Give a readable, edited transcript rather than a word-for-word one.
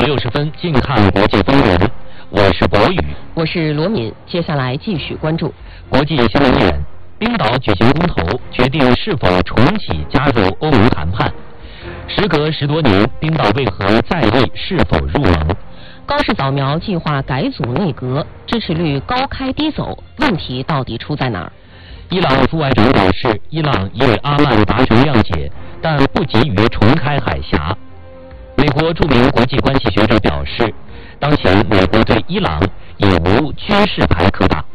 5:60，近看国际风云。我是博宇， 我是罗敏。接下来继续关注国际新闻点：冰岛举行公投，决定是否重启加入欧盟谈判。时隔10多年，冰岛为何在意是否入盟？ 高市早苗计划改组内阁，支持率高开低走，问题到底出在哪儿？ 伊朗副外长表示，伊朗已与阿曼达成谅解，但不急于重开海峡。美国著名国际关系学者表示，当前美国对伊朗已无军事牌可打。